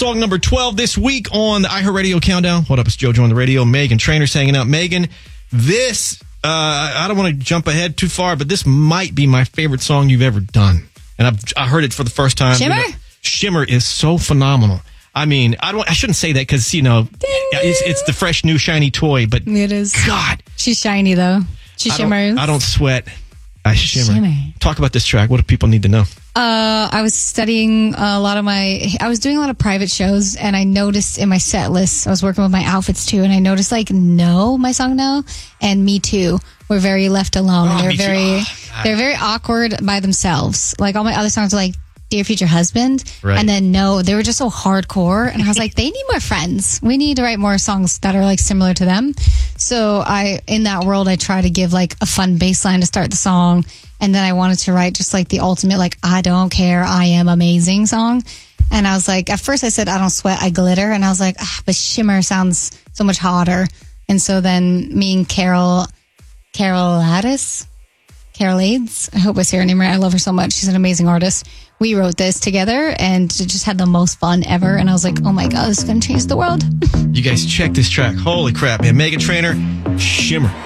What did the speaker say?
Song number 12 this week on the iHeartRadio Countdown. What up, it's JoJo on the radio. Megan Trainor's hanging out. Megan, this, I don't want to jump ahead too far, but this might be my favorite song you've ever done. And I heard it for the first time. Shimmer? Shimmer is so phenomenal. I mean, I shouldn't say that because, it's the fresh, new, shiny toy, but it is. God. She's shiny, though. She shimmers. I don't sweat. I shimmer. Talk about this track. What do people need to know? I was studying I was doing a lot of private shows, and I noticed in my set list, I was working with my outfits too, and I noticed my song No, and Me Too were very left alone. They're very awkward by themselves. Like all my other songs are like Dear Future Husband, right. And then No, they were just so hardcore, and I was like, they need more friends. We need to write more songs that are like similar to them. So in that world, I try to give like a fun bass line to start the song, and then I wanted to write just like the ultimate like I don't care, I am amazing song. And I was like, at first I said I don't sweat, I glitter, and I was like, but Shimmer sounds so much hotter. And so then me and Carol Ades, I hope I say her name right. I love her so much. She's an amazing artist. We wrote this together and just had the most fun ever. And I was like, oh my God, this is going to change the world. You guys check this track. Holy crap, man. Megan Trainor, Shimmer.